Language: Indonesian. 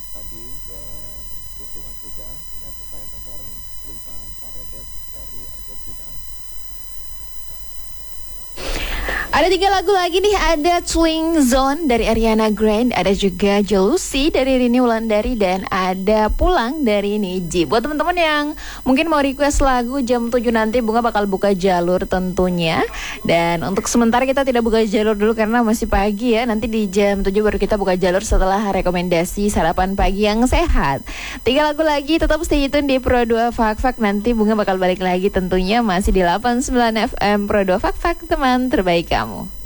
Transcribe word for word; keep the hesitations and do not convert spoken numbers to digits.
tadi berhubungan juga dengan pemain nomor lima Paredes dari Argentina. Ada tiga lagu lagi nih, ada Swing Zone dari Ariana Grande, ada juga Jealousy dari Rini Wulandari, dan ada Pulang dari Niji. Buat teman-teman yang mungkin mau request lagu jam tujuh nanti, Bunga bakal buka jalur tentunya. Dan untuk sementara kita tidak buka jalur dulu karena masih pagi ya. Nanti di jam tujuh baru kita buka jalur setelah rekomendasi sarapan pagi yang sehat. Tiga lagu lagi, tetap stay tune di Pro dua Fak Fak. Nanti Bunga bakal balik lagi tentunya masih di delapan puluh sembilan F M Pro dua Fak Fak, teman terbaik kamu.